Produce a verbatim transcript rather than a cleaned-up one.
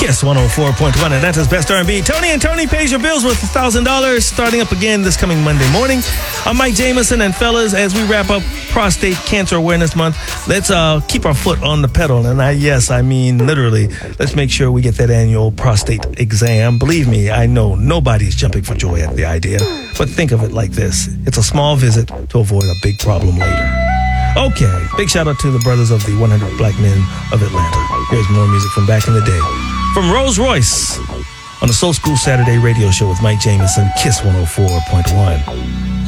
Kiss one oh four point one, and that is Best R and B. Tony and Tony pays your bills with one thousand dollars, starting up again this coming Monday morning. I'm Mike Jameson, and fellas, as we wrap up Prostate Cancer Awareness Month, let's uh, keep our foot on the pedal. And I, yes, I mean literally, let's make sure we get that annual prostate exam. Believe me, I know nobody's jumping for joy at the idea, but think of it like this. It's a small visit to avoid a big problem later. Okay, big shout out to the brothers of the one hundred Black Men of Atlanta. Here's more music from back in the day. From Rolls Royce on the Soul School Saturday radio show with Mike Jameson, Kiss one oh four point one.